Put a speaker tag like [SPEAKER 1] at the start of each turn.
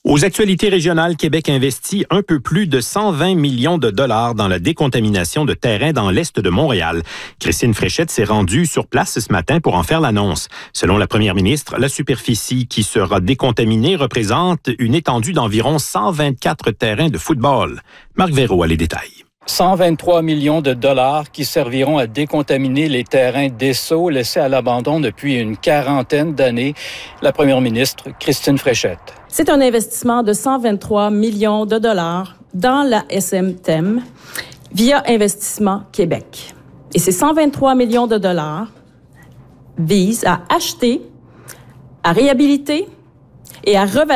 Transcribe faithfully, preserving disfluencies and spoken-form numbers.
[SPEAKER 1] Aux actualités régionales, Québec investit un peu plus de cent vingt millions de dollars dans la décontamination de terrains dans l'est de Montréal. Christine Fréchette s'est rendue sur place ce matin pour en faire l'annonce. Selon la première ministre, la superficie qui sera décontaminée représente une étendue d'environ cent vingt-quatre terrains de football. Marc Véro a les détails.
[SPEAKER 2] cent vingt-trois millions de dollars qui serviront à décontaminer les terrains d'Esso laissés à l'abandon depuis une quarantaine d'années. La première ministre, Christine Fréchette.
[SPEAKER 3] C'est un investissement de cent vingt-trois millions de dollars dans la S M T E M via Investissement Québec. Et ces cent vingt-trois millions de dollars visent à acheter, à réhabiliter et à revaloriser